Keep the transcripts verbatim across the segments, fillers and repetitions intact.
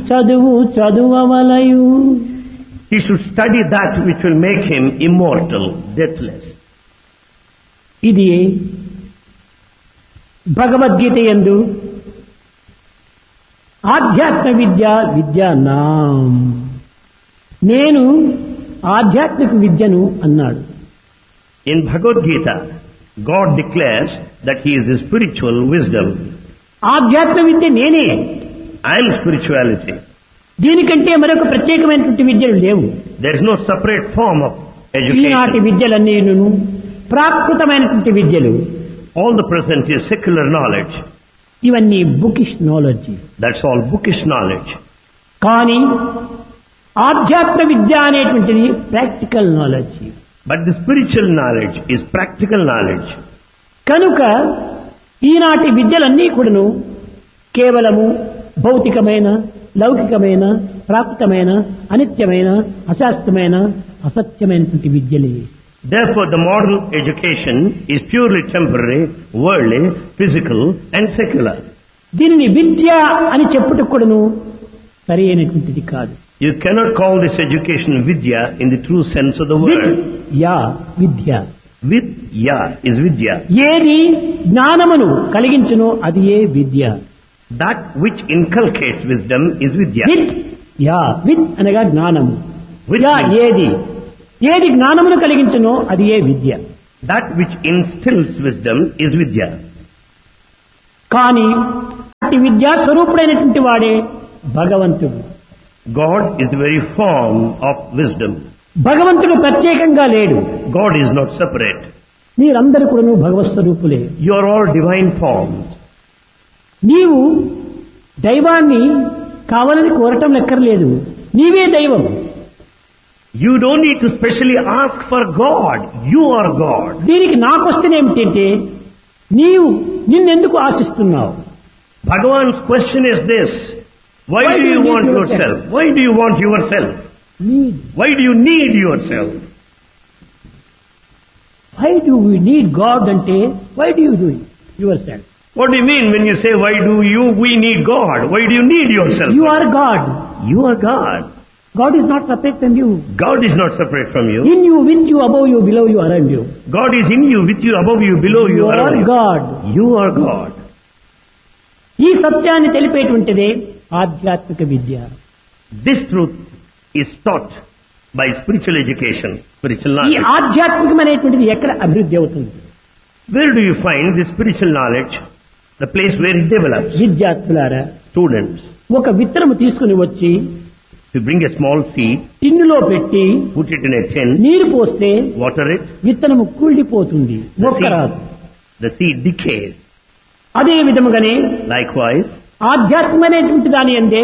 చదువు చదువవలయు. He should study that which will make him immortal, deathless. ఇది భగవద్గీత యందు ఆధ్యాత్మ విద్య విద్యానాం, నేను ఆధ్యాత్మిక విద్యను అన్నాడు. In Bhagavad Gita, God declares that He is the spiritual wisdom. ఆధ్యాత్మ విద్య నేనే. I am spirituality. దీనికంటే మరొక ప్రత్యేకమైనటువంటి విద్యలు లేవు. There is no separate form of ఈనాటి education. విద్యలన్నీను ప్రాకృతమైనటువంటి విద్యలు. All the present is secular knowledge. ఇవన్నీ bookish knowledge. That's all bookish knowledge. కానీ ఆధ్యాత్మ విద్య అనేటువంటిది practical knowledge. But the spiritual knowledge is practical knowledge. కనుక ఈనాటి విద్యలన్నీ కూడాను కేవలము భౌతికమైన, లౌకికమైన, ప్రాకృతమైన, అనిత్యమైన, అశాస్త్రమైన, అసత్యమైనటువంటి విద్యలే. Therefore, the modern education is purely temporary, worldly, physical and secular. దీనిని విద్య అని చెప్పుటకు కూడాను సరి అయినటువంటిది కాదు. You cannot call this education vidya in the true sense of the word. Yeah Vidya. Vidya is vidya. ఏది జ్ఞానమును కలిగించునో అది ఏ విద్య. That which inculcates wisdom is vidya. With yeah with అనగా జ్ఞానము. With యా means ఏది ఏది జ్ఞానమును కలిగించునో అది ఏ విద్య. that which instills wisdom is vidya. కానీ అట్టి విద్యా స్వరూపుడైనటువంటి వాడే భగవంతుడు. God is the very form of wisdom. భగవంతుడు ప్రత్యేకంగా లేడు. God is not separate. మీరందరూ కూడా భగవత్ స్వరూపులే. You are all divine forms. నీవు దైవాన్ని కావాలని కోరటం లెక్కర్లేదు. నీవే దైవం. You don't need to specially ask for God. You are God. దీనికి నాకొస్తేనే ఏమిటంటే నీవు నిన్నెందుకు ఆశిస్తున్నావు? Bhagavan's question is this. Why, Why do you want need yourself? yourself? Why do you want yourself? Need. Why do you need yourself? Why do we need God అంటే why do you do it yourself? What do you mean when you say, why do you, we need God? Why do you need yourself? You are God. You are God. God is not separate from you. God is not separate from you. In you, with you, above you, below you, around you. God is in you, with you, above you, below you, You around are you. God. You are God. ఈ సత్యాన్ని తెలిపేటువంటిదే ఆధ్యాత్మిక విద్య. This truth is taught by spiritual education, spiritual ఈ knowledge. ఆధ్యాత్మికమైనటువంటిది ఎక్కడ అభివృద్ధి అవుతుంది? Where do you find this spiritual knowledge? The place where it develops. విద్యార్థులారా, Students, ఒక విత్తనము తీసుకుని వచ్చి you bring a small seed, టిన్నులో పెట్టి put it in a tin, నీరు పోస్తే water it, విత్తనము కుళ్ళిపోతుంది, the మొక్క seed, రాదు. the seed decays. అదే విధముగానే Likewise, ఆధ్యాత్మికమైనటువంటి దాని అందే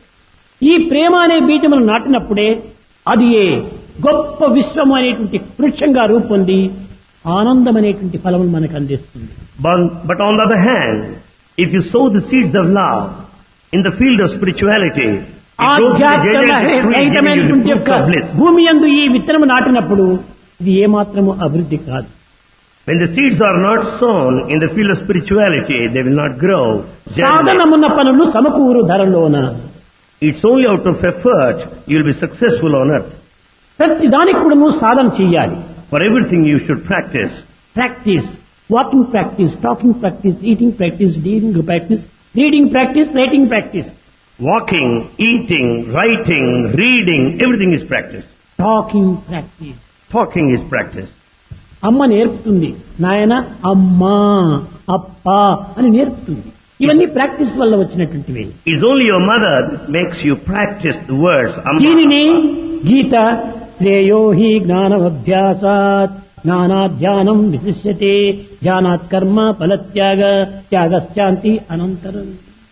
ఈ ప్రేమ అనే బీజమును నాటినప్పుడే అది ఏ గొప్ప విశ్వం అనేటువంటి వృక్షంగా రూపొంది ఆనందం అనేటువంటి ఫలమును మనకు అందిస్తుంది. but, but on the other hand, if you sow the seeds of love in the field of spirituality, it grows to the gigantic tree, giving you the ఆధ్యాత్మికమైనటువంటి fruits యొక్క of bliss. భూమి యందు ఈ విత్తనము నాటినప్పుడు ఇది ఏమాత్రము అభివృద్ధి కాదు. When the seeds are not sown in the field of spirituality, they will not grow. germinate. సాధనమున్న పనులు సమకూరు ధరలోన. It's only out of effort you will be successful on earth. ప్రతి దానికి కూడా నువ్వు సాధన చేయాలి. For everything you should practice. Practice, walking practice, talking practice, eating practice, dealing practice, reading practice, writing practice. Walking, eating, writing, reading, everything is practice. Talking practice. Talking is practice. అమ్మ నేర్పుతుంది, నాయన అమ్మా అప్పా అని నేర్పుతుంది. ఇవన్నీ ప్రాక్టీస్ వల్ల వచ్చినటువంటివి. It's only your mother that makes you practice the words. Amma. దీనిని గీత శ్రేయో హి జ్ఞానమభ్యాసాత్ జ్ఞానాధ్యానం విశిష్యతే జ్ఞానాత్ కర్మ ఫలత్యాగ త్యాగశాంతి అనంతరం.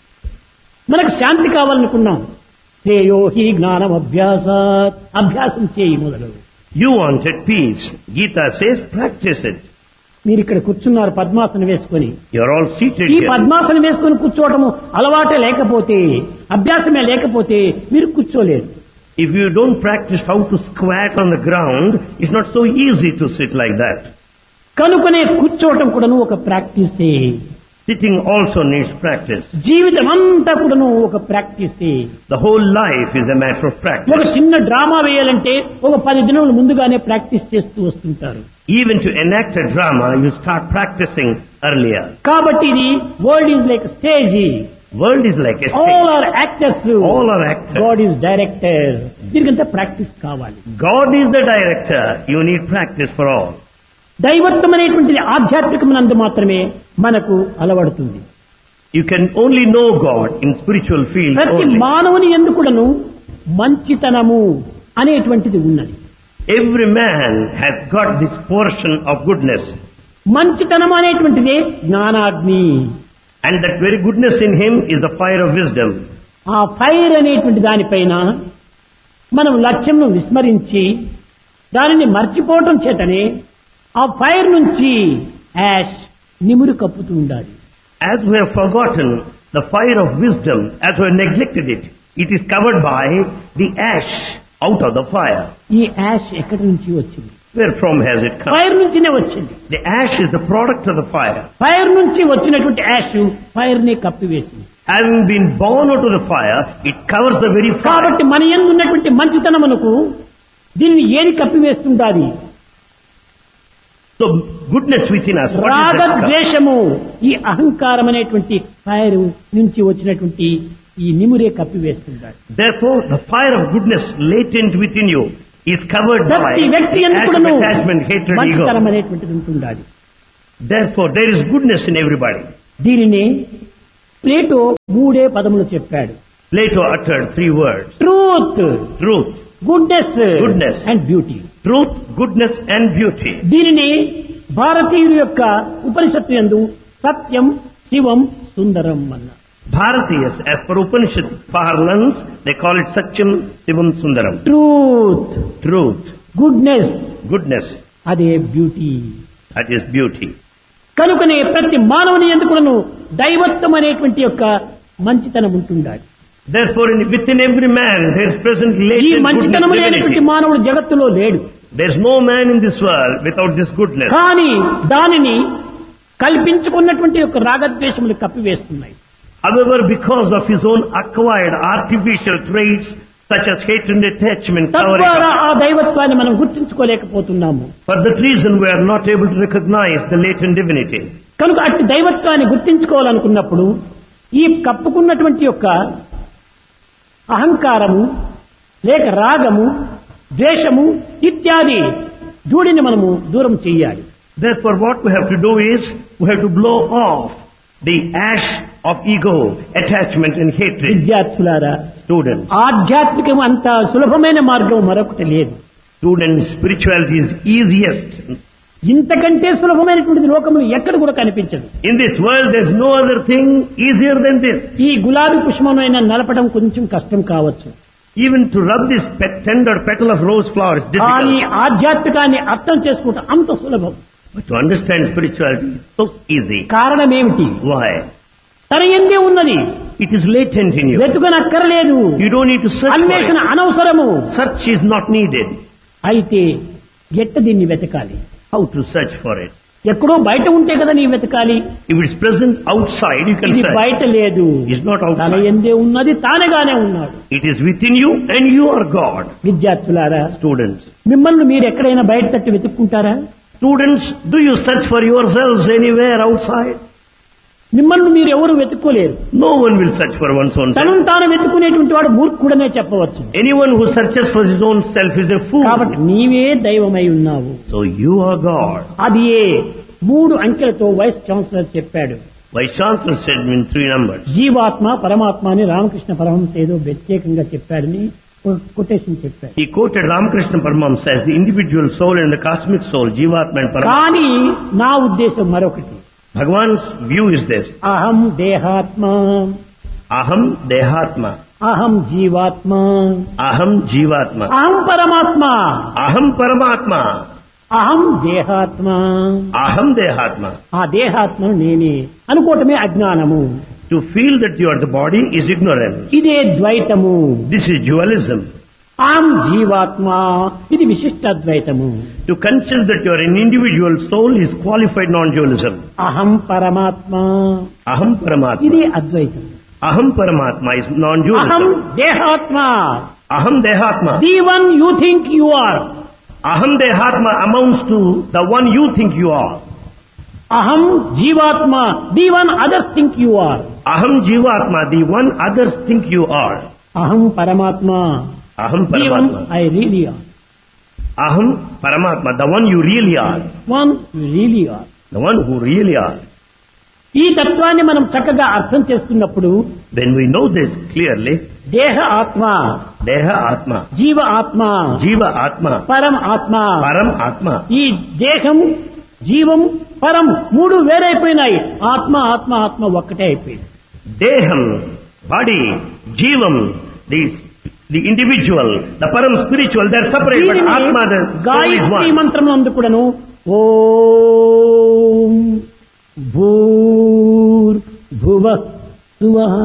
మనకు శాంతి కావాలనుకున్నాం, శ్రేయో హి జ్ఞానమభ్యాసాత్ అభ్యాసం చేయి మొదలు. You wanted peace. Gita says practice it. మీరు ఇక్కడ కూర్చున్నారు పద్మాసనం వేసుకొని. You're all seated ఈ here. పద్మాసనం వేసుకొని కూర్చోవటము అలవాటే లేకపోతే, అభ్యాసమే లేకపోతే మీరు కూర్చోలేరు. If you don't practice how to squat on the ground, it's not so easy to sit like that. కనుకనే కూర్చోవటం కూడా ఒక ప్రాక్టీసే. Sitting also needs practice. జీవితం అంతా కూడాను ఒక practice. The whole life is a matter of practice. ఒక చిన్న డ్రామా వేయాలంటే ఒక పది దినములు ముందుగానే ప్రాక్టీస్ చేస్తూ వస్తుంటారు. Even to enact a drama, you start practicing earlier. కాబట్టి ఇది world is like stage. World is like a stage. All are actors. All are actors. God is director. దీనికంతా ప్రాక్టీస్ కావాలి. God is the director. You need practice for all. దైవత్వం అనేటువంటిది ఆధ్యాత్మికమునందు మాత్రమే మనకు అలవడుతుంది. You can only know God in spiritual field ప్రతి only. మానవుని యందు కూడాను మంచితనము అనేటువంటిది ఉన్నది. Every man has got this portion of goodness. మంచితనం అనేటువంటిదే జ్ఞానాగ్ని. And that very goodness in him is the fire of wisdom. ఆ ఫైర్ అనేటువంటి దానిపైన మనం లక్ష్యంను విస్మరించి దానిని మర్చిపోవటం చేతనే ఆ ఫైర్ నుంచి యాష్ నిమురు కప్పుతూ ఉండాలి. As we have forgotten the fire of wisdom, as we have neglected it, it is covered by the ash out of the fire. ఈ యాష్ ఎక్కడి నుంచి వచ్చింది? Where from has it come? Fire నుంచినే వచ్చింది. The ash is the product of the fire. Fire నుంచి వచ్చినటువంటి ash fire ని కప్పివేసింది. Having been born out of the fire, it covers the very fire. కాబట్టి మన యందు ఉన్నటువంటి మంచితనమునకు దీనిని ఏది కప్పివేస్తుండాలి? So goodness within us. What is రాగ that cover? ద్వేషము ఈ అహంకారం అనేటువంటి ఫైర్ నుంచి వచ్చినటువంటి ఈ నిమురే కప్పివేస్తుండాలి. Therefore, the fire of goodness latent within you is covered by ప్రతి వ్యక్తి the ash of ఎందుకును attachment, hatred, మంచితనం ego. అనేటువంటిది ఉంటుండాలి. Therefore, there is goodness in everybody. దీనిని ప్లేటో మూడే పదములు చెప్పాడు. Plato uttered three words. Truth, Truth, goodness, Goodness. And beauty. truth, goodness and beauty. దీనిని భారతీయుల యొక్క ఉపనిషత్తు యందు సత్యం, శివం, సుందరం అన్న. Bharatiyas, as per Upanishad parlance, they call it Satyam, Sivam, Sundaram. Truth, Truth, goodness, goodness, అదే బ్యూటీ. that is beauty. కనుకనే ప్రతి మానవుని ఎందుకును దైవత్వం అనేటువంటి యొక్క మంచితనం ఉంటుండాలి. Therefore, in, within every man, there is present ఈ latent goodness, మంచితనం అనేటువంటి divinity. మానవుడు జగత్తులో లేడు. There is no man in this world without this goodness. కానీ దానిని కల్పించుకున్నటువంటి యొక్క రాగద్వేషములు కప్పివేస్తున్నాయి. However, because of his own acquired artificial traits, such as hatred and attachment, covering తద్వారా up, ఆ దైవత్వాన్ని మనం గుర్తించుకోలేకపోతున్నాము. for that reason we are not able to recognize the latent divinity. కనుక అట్టి దైవత్వాన్ని గుర్తించుకోవాలనుకున్నప్పుడు ఈ కప్పుకున్నటువంటి యొక్క అహంకారము లేక రాగము, ద్వేషము ఇత్యాది ధూళిని మనము దూరం చెయ్యాలి. Therefore, what we have to do is, we have to blow off the ash of ego, attachment and hatred. విద్యార్థులారా, Students, ఆధ్యాత్మికం అంత సులభమైన మార్గం మరొకటి లేదు. students, spirituality is easiest. ఇంతకంటే సులభమైనటువంటి లోకములు ఎక్కడ కూడా కనిపించదు. In this world, there is no other thing easier than this. ఈ గులాబీ పుష్పమైన నలపడం కొంచెం కష్టం కావచ్చు. Even to rub this pet, tender petal of rose flower is కానీ difficult. ఆధ్యాత్మికాన్ని అర్థం చేసుకోవటం అంత సులభం. But to understand spirituality is so easy. కారణం ఏమిటి? Why? తన ఎందే ఉన్నది, It is latent in you. వెతుకనక్కర్లేదు, You don't need to search for అన్వేషణ it. అనవసరము. Search is not needed. అయితే ఎట్ట దీన్ని వెతకాలి? How to search for it? ఎక్కడో బయట ఉంటే కదా నీ వెతకాలి. If it's present outside, you can ఇది search. బయట లేదు, It's not తన outside. ఎందే ఉన్నది, తానుగానే ఉన్నాడు. It is within you and you are God. విద్యార్థులారా, Students. మిమ్మల్ని మీరు ఎక్కడైనా బయట తట్టి వెతుక్కుంటారా? Students, do you search for yourselves anywhere outside? మిమ్మల్ని మీరు ఎవరు వెతుక్కోలేరు. No one will search for one's own self. తనను తాను వెతుక్కునేటువంటి వాడు మూర్ఖుడనే చెప్పవచ్చు. Anyone who searches for his own self is a fool. కాబట్టి నీవే దైవమై ఉన్నావు. So you are God. అది ఏ మూడు అంకెలతో వైస్ ఛాన్సలర్ చెప్పాడు. Vice Chancellor said in three numbers. జీవాత్మ, పరమాత్మ అని రామకృష్ణ పరమహంస ఏదో ప్రత్యేకంగా చెప్పాడని ఒక కొటేషన్ చెప్పాడు. He quoted Ramakrishna Paramahamsa as the individual soul and the cosmic soul, Jivatma and Paramatma. కానీ నా ఉద్దేశం మరొకటి. Bhagavan's view is this. అహం దేహాత్మ, Aham Dehatma. అహం జీవాత్మ, Aham Jivatma. అహం పరమాత్మ, Aham Paramatma. అహం దేహాత్మ. Aham Dehatma. ఆ దేహాత్మను నేనే అనుకోవటమే అజ్ఞానము. To feel that you are the body is ignorance. ఇదే ద్వైతము. This is dualism. అహం జీవాత్మ, ఇది విశిష్టాద్వైతము. To consider that you are an individual soul is qualified non-dualism. అహం పరమాత్మ, Aham Paramatma. ఇది అద్వైతం. Aham Paramatma is అహం non-dualism. దేహాత్మ, Aham Dehatma. The one you think you are. Aham Dehatma amounts to the one you think you are. అహం జీవాత్మ, the one others think you are. Aham Jivatma, the one others think you are. అహం పరమాత్మ, Aham the one Paramatma. I really are. Aham Paramatma, the one you really are. One you really are. The one who really are. ఈ తత్వాన్ని మనం చక్కగా అర్థం చేసుకున్నప్పుడు When we know this clearly, దేహ ఆత్మ, Deha Atma, జీవ ఆత్మ, Jiva Atma, పరం ఆత్మ, Param Atma. ఈ దేహం జీవం పరం మూడు వేరైపోయినాయి. ఆత్మ ఆత్మ ఆత్మ ఒక్కటే అయిపోయింది. Deham, body, Jivam, the, the individual, the Param spiritual, they are separate, but Atma, the soul is Gayatri one. మంత్రం అందుకుడను ఓం భూర్ భువ స్వః,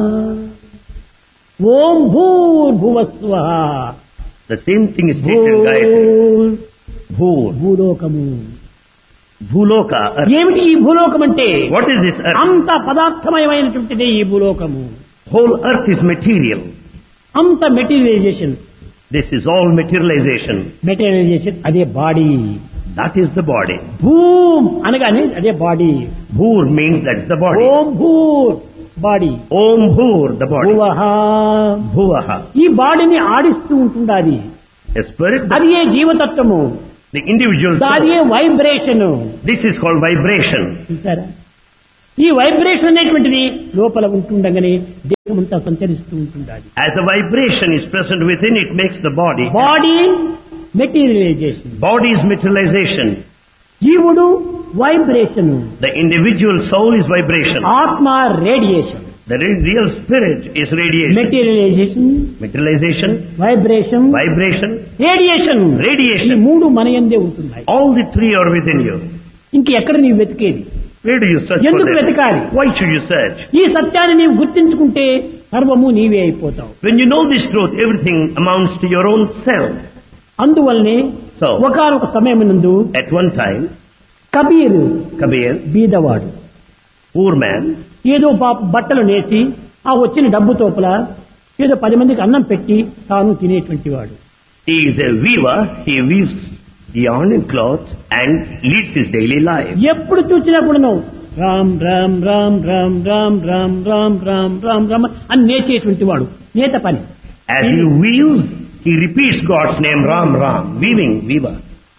ఓం భూర్ భువ స్వః, The same thing is stated in Gayatri. భూర్ Bhur, భూలోకము. Bhuloka, earth. ఏమిటి ఈ భూలోకం అంటే? What is this earth? అంత పదార్థమయమైనటువంటిదే ఈ భూలోకము. Whole earth is material. అంత materialisation. This is all materialization. Materialisation అదే body. That is the body. Boom అనగానే అదే body. Bhur means that's the body. Om భూర్ body. Om Bhur, the body. భువః, Bhuvaha. ఈ బాడీని ఆడిస్తూ ఉంటుండాలి. A spirit, అది ఏ జీవతత్వము, the individual అది ఏ soul. Vibration. This is called vibration. చూసారా, ఈ వైబ్రేషన్ అనేటువంటిది లోపల ఉంటుండగానే దేహం అంతా సంచరిస్తూ ఉంటుండాలి. As the vibration is present within, it makes the body. Body materialisation, Body is materialization. జీవుడు vibration, The individual soul is vibration. ఆత్మ radiation. The re- real spirit is radiation. Materialisation, Materialization, vibration, vibration, radiation. ఈ radiation. మూడు మన యందే ఉంటున్నాయి. All the three are within you. ఇంక ఎక్కడ నీవు వెతికేది? Where do you search for ఎందుకు them? వెతకాలి? Why should you search? ఈ సత్యాన్ని నీవు గుర్తించుకుంటే సర్వము నీవే అయిపోతావు. When you know this truth, everything amounts to your own self. అందువల్లనే So, ఒకానొక సమయమునందు at one time, Kabir Kabir, బీదవాడు, poor man, ఏదో పాప బట్టలు నేసి ఆ వచ్చిన డబ్బు తోపల ఏదో పది మందికి అన్నం పెట్టి తాను తినేటువంటి వాడు. he is a weaver, he weaves yarn and cloth and leads his daily life. ఎప్పుడు చూసినా కూడాను రామ్ రామ్ రామ్ రామ్ రామ్ రామ్ రామ్ రామ్ రామ్ రామ్ అని నేచేటువంటి వాడు. నేత పని. As he weaves, he repeats God's name, Ram Ram, weaving, weaver.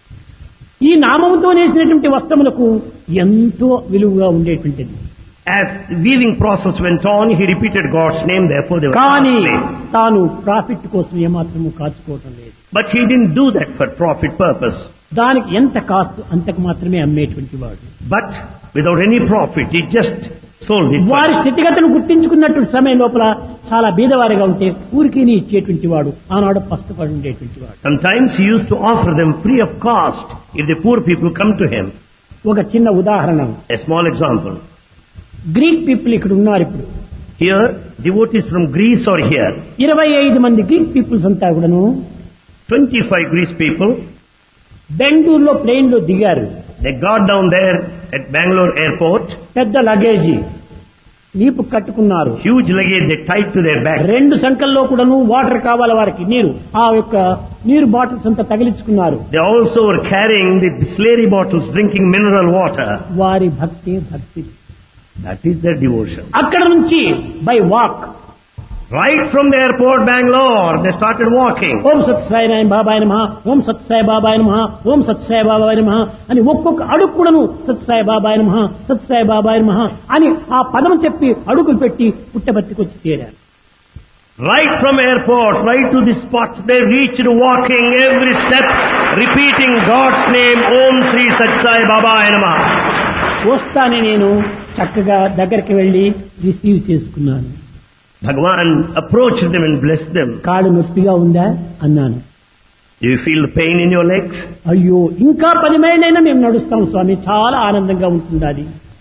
ఈ నామముతో నేసినటువంటి వస్త్రములకు ఎంతో విలువగా ఉండేటువంటిది. As the weaving process went on, he repeated God's name, therefore they were కానీ costly. తాను ప్రాఫిట్ కోసం ఏమాత్రము కాచుకోవటం లేదు. But he didn't do that for profit purpose. దానికి ఎంత కాస్ట్ అంతకు మాత్రమే అమ్మేటువంటి వాడు. But without any profit, he just sold it. వారి for- స్థితిగతులు గుర్తించుకున్నటువంటి సమయం లోపల చాలా బీదవారిగా ఉంటే ఊరికి ఇచ్చేటువంటి వాడు, ఆనాడు పస్తుపడి ఉండేటువంటి వాడు. Sometimes he used to offer them free of cost if the poor people come to him. ఒక చిన్న ఉదాహరణ, A small example. Greek people ఇక్కడ ఉన్నారు. ఇప్పుడు Here, devotees from Greece are here. ఇరవై ఐదు మంది గ్రీక్ పీపుల్స్ అంతా కూడాను twenty-five Greece people. బెంగళూరులో ప్లేన్ లో దిగారు. They got down there at Bangalore airport. పెద్ద లగేజీ నీపు కట్టుకున్నారు. Huge luggage they tied to their back. రెండు సంఖ్యల్లో కూడాను వాటర్ కావాలి వారికి, నీరు. ఆ యొక్క నీరు బాటిల్స్ అంతా తగిలించుకున్నారు. They also were carrying the slurry bottles, drinking mineral water. వారి భక్తి భక్తి. That is their devotion. అక్కడ నుంచి by walk Right from the airport, Bangalore, they started walking. ఓం సత్ సాయి నాయన బాబాయ్ నమః, ఓం సత్ సాయి బాబాయ్ నమః, ఓం సత్ సాయి బాబాయ్ నమః అని ఒక్కొక్క అడుగు కూడాను సత్ సాయి బాబాయ్ నమః, సత్ సాయి బాబాయ్ నమః అని ఆ పదం చెప్పి అడుగులు పెట్టి పుట్టబర్తికి వచ్చి చేరారు. Right from airport, right to the spot, they reached walking every step, repeating God's name, Om Sri Sat Sai Baba Namah. వస్తానే నేను చక్కగా దగ్గరికి వెళ్లి రిసీవ్ చేసుకున్నాను. Bhagavan approached them and blessed them. కాళ్ళు నొప్పిగా ఉందా అన్నాను. Do you feel the pain in your legs? అయ్యో ఇంకా పది మైళ్ళైనా మేము నడుస్తాం స్వామి, చాలా ఆనందంగా ఉంటుంది అది.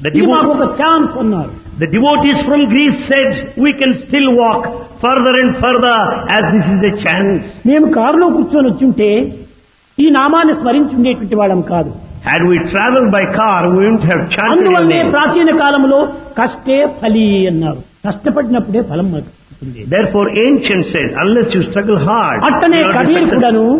The ఇది devo- మాకు ఒక ఛాన్స్ అన్నారు. The devotees from Greece said, we can still walk further and further as this is a chance. మేము కారులో కూర్చొని వచ్చుంటే ఈ నామాన్ని స్మరించి ఉండేటువంటి వాళ్ళం కాదు. Had we traveled by car, we wouldn't have chanted your అందువల్లే name. ప్రాచీన కాలంలో కష్టే ఫలి అన్నారు. కష్టపడినప్పుడే ఫలం వస్తుంది. Therefore, ancient said, unless you struggle hard, అట్టనే you will not be Kabir successful. కూడాను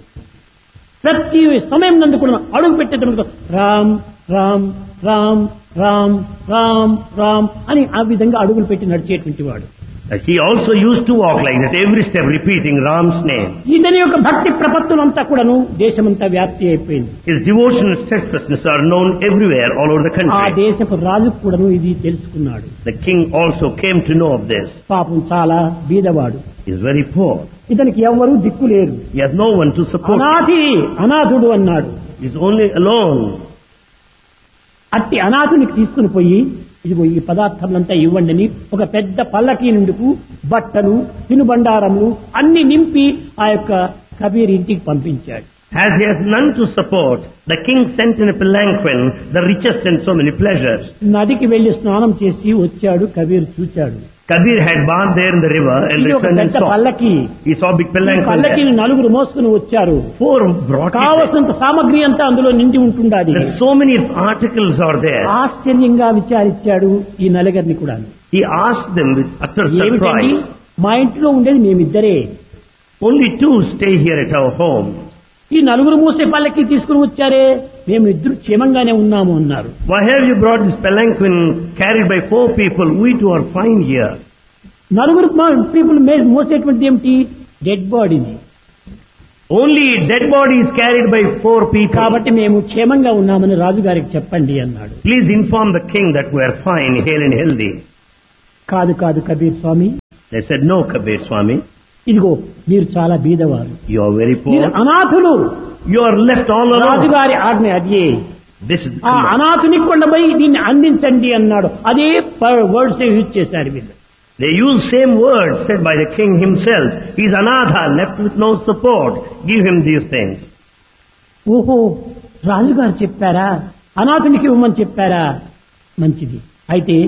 ప్రతి సమయం నందు కూడా అడుగు పెట్టేటప్పుడు రామ్ రామ్ రామ్ రామ్ రామ్ రామ్ అని ఆ విధంగా అడుగులు పెట్టి నడిచేటువంటి వాడు. He also used to walk like that, every step repeating Ram's name. ఇతని యొక్క భక్తి ప్రపత్తులంతా కూడాను దేశమంతా వ్యాప్తి అయిపోయింది. His devotion and steadfastness are known everywhere, all over the ఆ country. దేశపు రాజు కూడాను ఇది తెలుసుకున్నాడు. The king also came to know of this. పాపం చాలా బీదవాడు. He is very poor. ఇతనికి ఎవ్వరూ దిక్కు లేరు. He has no one to support him. అనాథి అనాథుడు అన్నాడు. He is only alone. అట్టి అనాథునికి తీసుకుని పోయి ఇదిగో ఈ పదార్థములంతా ఇవ్వండి అని ఒక పెద్ద పల్లకీ నుండుకు బట్టలు తినుబండారములు అన్ని నింపి ఆ యొక్క కబీర్ ఇంటికి పంపించాడు. As he has none to support, the king sent in a palanquin the richest and so many pleasures. నదికి వెళ్లి స్నానం చేసి వచ్చాడు. కబీర్ చూచాడు. Kabir had bathed there in the river and ఇది ఒక returned and పెద్ద saw. పల్లకి. He saw a big palanquin పల్లకిని there. నలుగురు మోసుకుని వచ్చారు. Four brought it. కావలసినంత సామగ్రి అంతా అందులో నిండి ఉంటుండాలి. There so many articles are there. ఆశ్చర్యంగా విచారించాడు ఈ నలుగురిని కూడా. He asked them with utter ఏమిటండి surprise. మా ఇంట్లో ఉండేది మేమిద్దరే. Only two stay here at our home. ఈ నలుగురు మూసే పల్లకి తీసుకుని వచ్చారే మేము ఇద్దరు క్షేమంగానే ఉన్నాము అన్నారు. Why have you brought this palanquin carried by four people? We two are fine here. నలుగురు పీపుల్ మోసేటువంటి ఏమిటి డెడ్ బాడీని. Only dead body is carried by four people. కాబట్టి మేము క్షేమంగా ఉన్నామని రాజుగారికి చెప్పండి అన్నాడు. Please inform the king that we are fine, hale and healthy. కాదు కాదు కబీర్ స్వామి, They said, no, Kabir Swami, ఇదిగో మీరు చాలా బీదవారు, you are very మీరు poor. అనాథులు. You are left all alone. రాజుగారి ఆజ్ఞ అదే. This is ఆ అనాథుని కొండపై దీన్ని అందించండి అన్నాడు. అదే వర్డ్స్ యూజ్ చేశారు వీళ్ళు. They use same words said by the king himself. He is anatha, left with no support. Give him these things. ఓహో రాజుగారు చెప్పారా, అనాథునికి ఇవ్వమని చెప్పారా, మంచిది. అయితే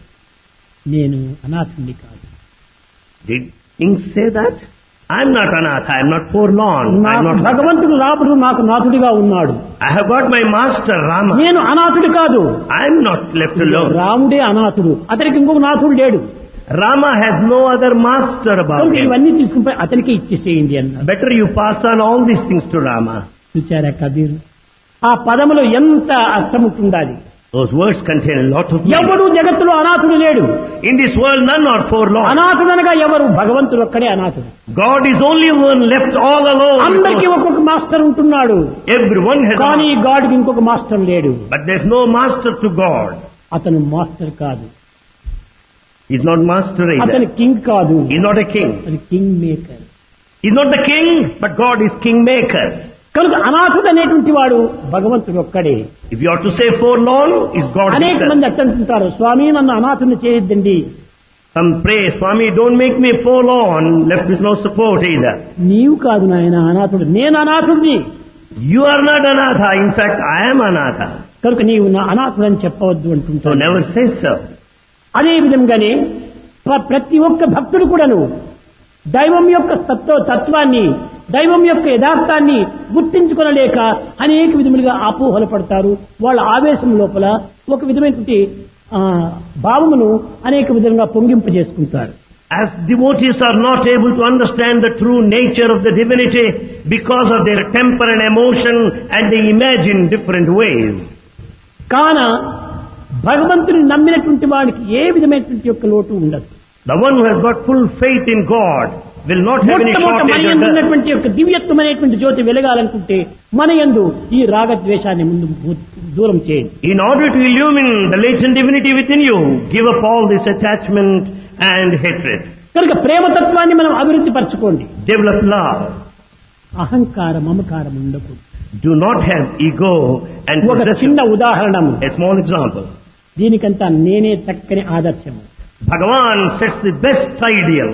నేను అనాథుని కాదు. Did king say that? I am not anatha, I am not forlorn. I am నాకు not. భగవంతుడు రాముడు నాకు నాథుడిగా ఉన్నాడు. I have got my master Rama. నేను అనాథుడు కాదు. I am not left alone. రాముడే అనాథుడు, అతనికి ఇంకొక నాథుడు లేడు. Rama has no other master about కనుక him. ఇవన్నీ తీసుకుని పోయి అతనికి ఇచ్చేసేయండి అన్నాడు. Better you pass on all these things to Rama. చూచారా కబీర్, ఆ పదములో ఎంత అర్థం ఉంటుండాలి. Those words contain a lot of ఎవడు meaning. జగత్తులో అనాథుడు లేడు. In this world none are forlorn. అనాథుడనగా ఎవరు, భగవంతుడు ఒక్కడే అనాథుడు. God is only one left all alone. అందరికీ ఒక్కొక్క మాస్టర్ ఉంటున్నాడు, Everyone has a కానీ master. గాడ్కి ఇంకొక మాస్టర్ లేడు. But there's no master to God. అతను మాస్టర్ కాదు, He's not master అతను either. కింగ్ కాదు, He's not a king. అది king maker. He's not the king, but God is king maker. కనుక అనాథుడు అనేటువంటి వాడు భగవంతుడు ఒక్కడే. If you are to say forlorn, is God అనేక himself. మంది అట్టంటుంటారు, స్వామి నన్ను అనాథుని చేయొద్దండి. Some pray, Swami, don't make me forlorn, left with no support either. నీవు కాదు నాయన అనాథుడు, నేను అనాథుడిని. You are not anatha. In fact, I am anatha. కనుక నీవు నా అనాథుడు అని చెప్పవద్దు So అంటుంటాను. never say so. అదే విధంగానే ప్ర- ప్రతి ఒక్క భక్తుడు కూడాను దైవం యొక్క తత్వ తత్వాన్ని దైవం యొక్క యథార్థాన్ని గుర్తించుకొనలేక అనేక విధములుగా అపోహలు పడతారు. వాళ్ళ ఆవేశం లోపల ఒక విధమైనటువంటి ఆ, భావమును అనేక విధంగా పొంగింపజేసుకుంటారు. As devotees are not able to understand the true nature of the divinity because of their temper and emotion, and they imagine different ways. కాన భగవంతుని నమ్మినటువంటి వాడికి ఏ విధమైనటువంటి యొక్క లోటు ఉండదు. The one who has got full faith in God will not have any మొట్టమొదట మన shortage of యందు that. ఉన్నటువంటి యొక్క దివ్యత్వం అనేటువంటి జ్యోతి వెలగాలనుకుంటే మన యందు ఈ రాగద్వేషాన్ని ముందు దూరం చేయండి. In order to illumine the latent divinity within you, give up all this attachment and hatred. కనుక ప్రేమతత్వాన్ని మనం అభివృద్ధి పరచుకోండి. Develop love. అహంకారం మమకారం ఉండకూడదు. Do not have ego and ఒక possession. చిన్న ఉదాహరణము, A small example. దీనికంతా నేనే చక్కని ఆదర్శము. Bhagavan sets the best ideal.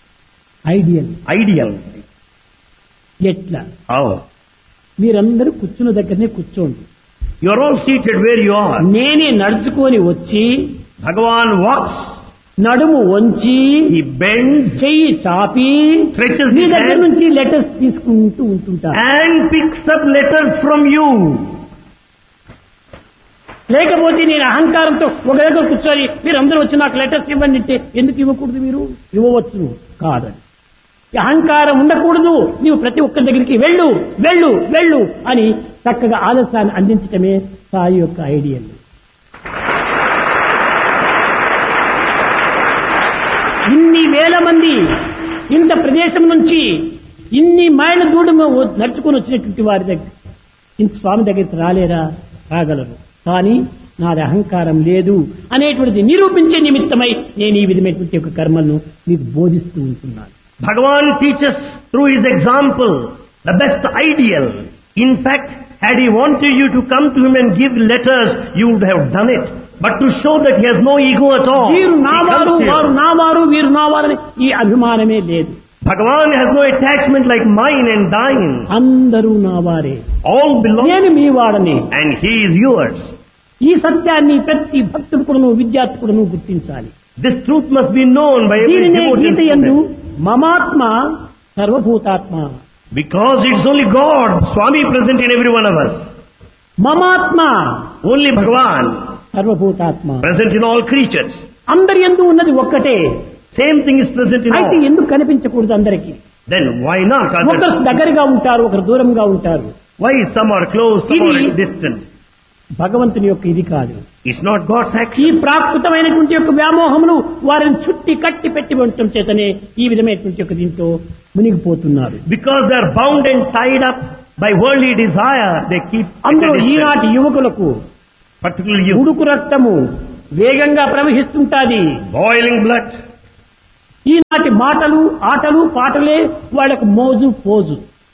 Ideal Ideal. ఎట్లా, How? మీరందరూ కూర్చున్న దగ్గరనే కూర్చోండి. You are all seated where you are. నేనే నడుచుకొని వచ్చి Bhagavan walks, నడుము వంచి he bends, చెయ్యి చాపి stretches నీ his దగ్గర hand నుంచి లెటర్స్ తీసుకుంటూ ఉంటుంటా. and picks up letters from you. లేకపోతే నేను అహంకారంతో ఒక దగ్గర కూర్చొని మీరు అందరూ వచ్చి నాకు లెటర్స్ ఇవ్వండి అంటే ఎందుకు ఇవ్వకూడదు? మీరు ఇవ్వవచ్చు కాదని. అహంకారం ఉండకూడదు, నీవు ప్రతి ఒక్కరి దగ్గరికి వెళ్ళు వెళ్ళు వెళ్ళు అని చక్కగా ఆలస్యాన్ని అందించటమే సాయి యొక్క ఐడియల్. ఇన్ని వేల మంది ఇంత ప్రదేశం నుంచి ఇన్ని మైళ్ళ దూరం నడుచుకొని వచ్చినటువంటి వారి దగ్గర ఇంత స్వామి దగ్గరికి రాలేరా? రాగలరు. కానీ నాది అహంకారం లేదు అనేటువంటిది నిరూపించే నిమిత్తమై నేను ఈ విధమైనటువంటి యొక్క కర్మలను మీకు బోధిస్తూ ఉంటున్నాను. Bhagavan teaches through his example the best ideal. In fact, had he wanted you to come to him and give letters, you would have done it. But to show that he has no ego at all, వీరు he నావారు comes to you. వారు నావారు వీరు నావారని ఈ అభిమానమే లేదు. Bhagavan has no attachment like mine and thine. అందరూ నావారే, All belong నేను మీ వాడని. and he is yours. ఈ సత్యాన్ని ప్రతి భక్తుడు కూడాను విద్యార్థి కూడాను గుర్తించాలి. This truth must be known by every దీనినే devotee గీత యందు student. మమాత్మ సర్వభూతాత్మ, Because it's only God, Swami present in every one of us. మమాత్మ Only Bhagavan సర్వభూతాత్మ, present in all creatures. అందరి యందు ఉన్నది ఒక్కటే. Same thing is present in అయితే all. ఎందుకు కనిపించకూడదు అందరికీ? Then why not ఒకరు others? దగ్గరగా ఉంటారు, ఒకరు దూరంగా ఉంటారు. Why some are close, some are ఇది- distant? భగవంతుని యొక్క ఇది కాదు. It's not God's ఈ action. ప్రాకృతమైనటువంటి యొక్క వ్యామోహములు వారిని చుట్టి కట్టి పెట్టి ఉండటం చేతనే ఈ విధమైనటువంటి యొక్క దీంతో మునిగిపోతున్నారు. Because they are bound and tied up by worldly desire, they keep at a అందులో distance. ఈనాటి యువకులకు Particularly you, ఉడుకు రక్తము వేగంగా ప్రవహిస్తుంటాది. boiling blood. ఈనాటి మాటలు ఆటలు పాటలే వాళ్ళకు మోజు pose.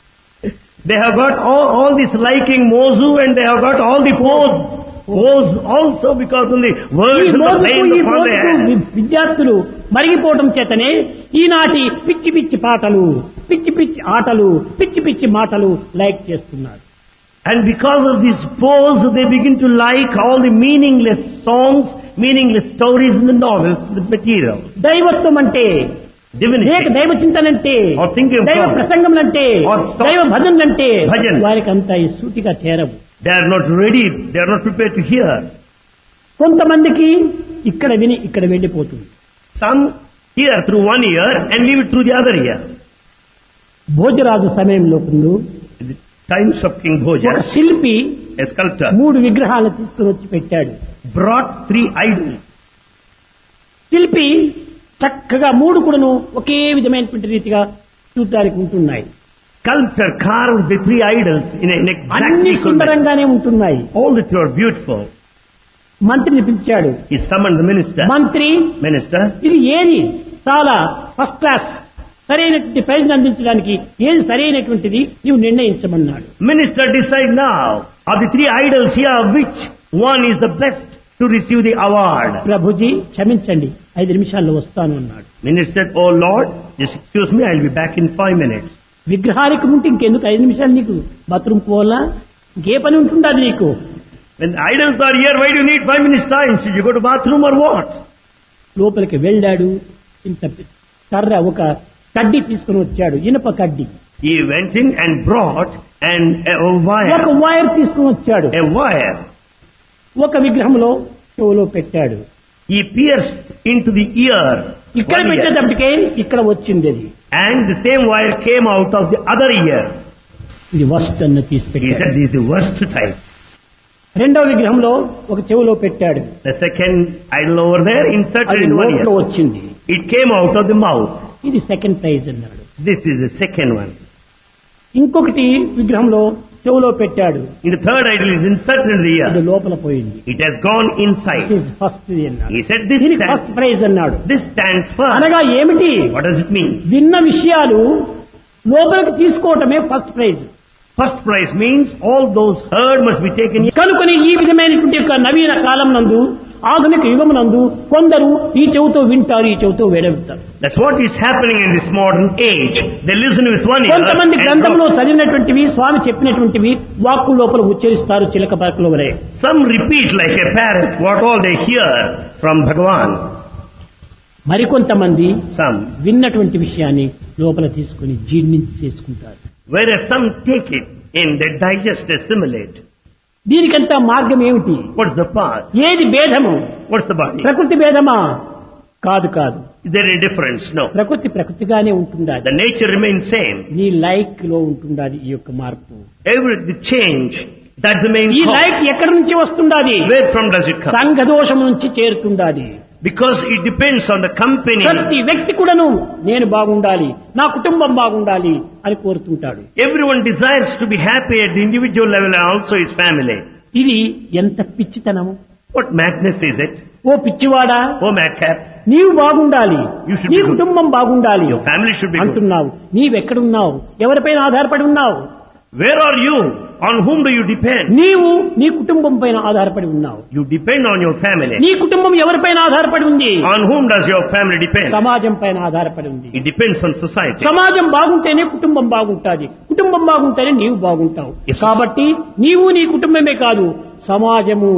They have got all, all this liking mozu and they have got all the pose. Pose also because of the ఈ words and the మోజుకు planes ఈ upon their మోజుకు head. వి- విద్యార్థులు మరిగిపోవటం చేతనే ఈనాటి పిచ్చి పిచ్చి పాటలు, పిచ్చి పిచ్చి ఆటలు, పిచ్చి పిచ్చి మాటలు లైక్ చేస్తున్నారు. And because of this pose, they begin to like all the meaningless songs, meaningless stories in the novels, the material. దైవత్వం అంటే Divinity. లేక దైవ చింతనంటే Or thinking of దైవ God. ప్రసంగములంటే Or talk. దైవ భజనలంటే భజన్. వారికి అంత ఈ సూటిగా చేరవు. They are not ready, they are not prepared to hear. కొంతమందికి ఇక్కడ విని ఇక్కడ వెళ్ళిపోతుంది. Some hear through one ear and leave it through the other ear. Bhojaraju సమయంలో ముందు In the times of King ఒక Bhoja, శిల్పి a sculptor మూడు విగ్రహాలను తీసుకుని వచ్చి పెట్టాడు. brought three idols. శిల్పి చక్కగా మూడు కూడాను ఒకే విధమైనటువంటి రీతిగా చూడడానికి ఉంటున్నాయి. Sculptor carved the three idols in an అన్ని exactly equal manner. సుందరంగానే ఉంటున్నాయి. All the three are beautiful. మంత్రిని పిలిచాడు. He summoned the minister. మంత్రి, Minister, ఇది ఏది చాలా ఫస్ట్ క్లాస్ సరైనటువంటి ప్రైజ్ అందించడానికి ఏది సరైనటువంటిది నీవు నిర్ణయించమన్నాడు. minister, decide now of the three idols here, which one is the best to receive the award. Prabhuji క్షమించండి, ఐదు నిమిషాల్లో వస్తాను అన్నాడు. Minister said, "Oh Lord, just excuse me, I'll be back in five minutes." విగ్రహానికి ఉంటే ఇంకెందుకు ఐదు నిమిషాలు? నీకు బాత్రూమ్ పోవాలా? ఇంకే పని ఉంటుండదు నీకు? When the idols are here, why do you need five minutes time? Should you go to bathroom or what? లోపలికి వెళ్ళాడు. ఇంత కర్ర ఒక కడ్డీ తీసుకుని వచ్చాడు, ఇనుప కడ్డీ. He went in and brought an, a, a ఒక wire, వైర్ తీసుకుని వచ్చాడు. a wire. ఒక విగ్రహంలో చెవులో పెట్టాడు. He pierced into the ear, ఇక్కడ one ear, పెట్టేటప్పటికే ఇక్కడ వచ్చింది అది. and the same wire came out of the other ear. ఇది వస్ట్ అన్న తీసి He పెట్టాడు. said, "This is the worst type." రెండో విగ్రహంలో ఒక చెవులో పెట్టాడు. The second idol over there inserted అది in one నోట్లో ear. వచ్చింది. It came out of the mouth. ఇది సెకండ్ ప్రైజ్ అన్నాడు. This is the second one. ఇంకొకటి విగ్రహంలో చెవులో పెట్టాడు. In the third idol is inserted in the అది ear. లోపల పోయింది. It has gone inside. First అన్నాడు. He said, "This దీనికి ఫస్ట్ stands, ప్రైజ్ అన్నాడు. this stands first." అనగా ఏమిటి? What does it mean? విన్న విషయాలు లోపలికి తీసుకోవటమే first prize. First prize means all those heard must be taken. కనుకొని ఈ విధమైనటువంటి యొక్క నవీన కాలం నందు ఆధునిక యుగమునందు కొందరు ఈ చెవుతో వింటారు, ఈ చెవుతో వేడవిస్తారు. That's what is happening in this modern age. They listen with one ear. కొంతమంది and గ్రంథంలో drop. చదివినటువంటివి స్వామి చెప్పినటువంటివి వాక్కు లోపల ఉచ్చరిస్తారు చిలక పలకల వలె. Some repeat like a parrot what all they hear from Bhagavan. మరికొంతమంది Some. విన్నటువంటి విషయాన్ని లోపల తీసుకుని జీర్ణించి చేసుకుంటారు. Whereas some take it in, they digest, assimilate. దీనికంతా మార్గం ఏమిటి? What's the path? ఏది భేదము? What's the body? ప్రకృతి భేదమా? కాదు కాదు. Is there any difference? No. ప్రకృతి ప్రకృతిగానే ఉంటుండాలి. The nature remains same. నీ లైక్ లో ఉంటుండాలి ఈ యొక్క మార్పు. Every the change, that's the main ఈ cause. లైక్ ఎక్కడి నుంచి వస్తుండాలి? Where from does it come? సంఘ దోషం నుంచి చేరుతుండాలి. Because it depends on the company. ప్రతి వ్యక్తి కూడాను నేను బాగుండాలి, నా కుటుంబం బాగుండాలి అని కోరుతుంటాడు. Everyone desires to be happy at the individual level and also his family. ఇది ఎంత పిచ్చితనము! What madness is it? Oh పిచ్చివాడా, Oh madcap, నీవు బాగుండాలి, You should నీ be good. కుటుంబం బాగుండాలి your family should be good. అంటున్నావు. నీవెక్కడున్నావు? ఎవరిపైన ఆధారపడి ఉన్నావు? Where are you? On whom do you depend? నీవు నీ కుటుంబం పైన ఆధారపడి ఉన్నావు. You depend on your family. నీ కుటుంబం ఎవరిపైన ఆధారపడి ఉంది? On whom does your family depend? సమాజం పైన ఆధారపడి ఉంది. It depends on society. సమాజం బాగుంటేనే కుటుంబం బాగుంటుంది, కుటుంబం బాగుంటేనే నీవు బాగుంటావు. Yes. కాబట్టి నీవు నీ కుటుంబమే కాదు, సమాజము.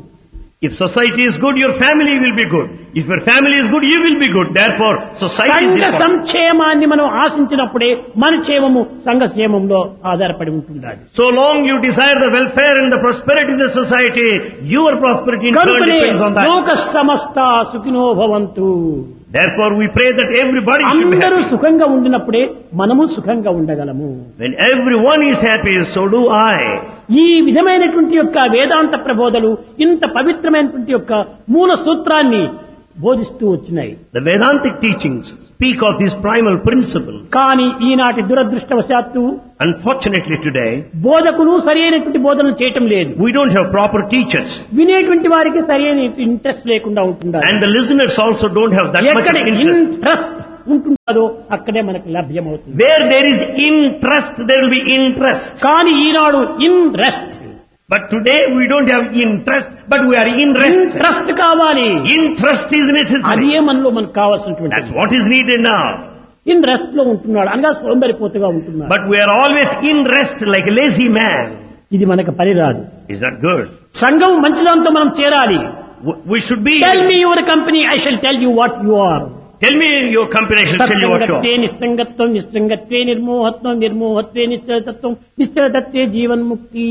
If society is good, your family will be good. If your family is good, you will be good. Therefore, society is సంఘ important. సంక్షేమాన్ని మనం ఆశించినప్పుడే మన క్షేమము సంఘ క్షేమంలో ఆధారపడి ఉంటుండాలి. So long you desire the welfare and the prosperity of the society, your prosperity in turn కనుకనే depends on that. లోక సమస్త సుఖినో భవంతు. Therefore, we pray that everybody should be అందరూ happy. సుఖంగా ఉండినప్పుడే మనము సుఖంగా ఉండగలము. When everyone is happy, so do I. ఈ విధమైనటువంటి యొక్క వేదాంత ప్రబోధలు ఇంత పవిత్రమైనటువంటి యొక్క మూల సూత్రాన్ని బోధిస్తూ వచ్చినాయి. The Vedantic teachings speak of these primal principles. కానీ ఈనాటి దురదృష్టవశాత్తు Unfortunately today, బోధకులు సరైనటువంటి బోధనలు చేయటం లేదు. we don't have proper teachers. వినేటువంటి వారికి సరైన ఇంట్రెస్ట్ లేకుండా ఉంటుండాలి. And the listeners also don't have that much ఎక్కడ of interest. ఇంట్రెస్ట్ ఉంటుందో అక్కడే మనకు లభ్యమవుతుంది. Where there is interest, there will be interest. కానీ ఈనాడు in rest, But today we don't have interest, but we are in rest. Interest కావాలి. Interest is necessary. అదే మనలో మనకు కావాల్సినటువంటి That's what is needed now. In rest లో ఉంటున్నాడు అనగా సోంబరిపోతుగా ఉంటున్నాడు. But we are always in rest like a lazy man. ఇది మనకు పని రాదు. Is that good? సంఘం మంచిదాంతో మనం చేరాలి. W- We should be. Tell me your company, I shall tell you what you are. Tell me your company, I shall tell you what you సత్సంగత్వే are. నిస్సంగత్వం, నిస్సంగత్వే నిర్మోహత్వం, నిర్మోహత్వే నిశ్చలతత్వం, నిశ్చలతత్వే జీవన్ముక్తి.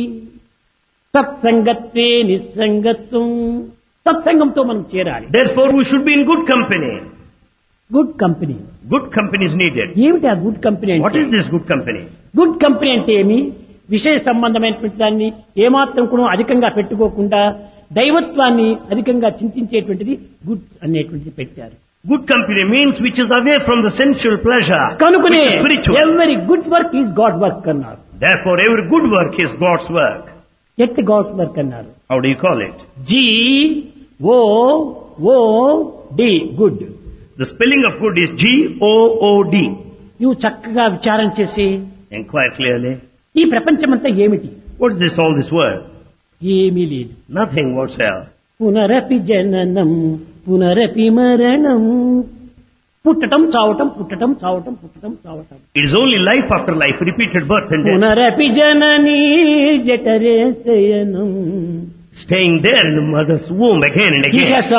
సత్సంగత్వే నిస్సంగత్వం. సత్సంగంతో మనం చేరాలి. Therefore we should be in good company. Good company. Good company is needed. ఏమిటి ఆ good company What అంటే? is this good company? Good company అంటే ఏమి? విషయ సంబంధమైనటువంటి దాన్ని ఏమాత్రం కూడా అధికంగా పెట్టుకోకుండా దైవత్వాన్ని అధికంగా చింతించేటువంటిది గుడ్ అనేటువంటిది పెట్టారు. Good company means which is away from the sensual pleasure, కనుకనే which is spiritual. ఎవరి good work is God work అన్నారు. Therefore every good work is God's work. ఎట్టి గాడ్ వర్క్ అన్నారు. How do you call it? G oh O D good. The spelling of good is G O O D. నువ్వు చక్కగా విచారం చేసి Inquire clearly. ఈ ప్రపంచమంతా ఏమిటి? What is this, all this world? ఏమీ లేదు. Nothing whatsoever. పునరపి జననం పునరపి మరణం. పుట్టటం చావటం, పుట్టటం చావటం, పుట్టటం చావటం. It is only life after life, repeated birth and death. పునరపి జననీ జఠరే శయనం. Staying there in the mother's womb again and ఇహ again.